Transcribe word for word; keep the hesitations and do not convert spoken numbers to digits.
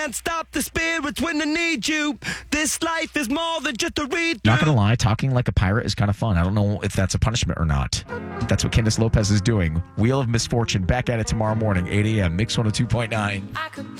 And stop the spirits when they need you. This life is more than just a read. Not gonna lie, talking like a pirate is kind of fun. I don't know if that's a punishment or not. That's what Candace Lopez is doing. Wheel of Misfortune, back at it tomorrow morning, eight a.m. Mix one oh two point nine.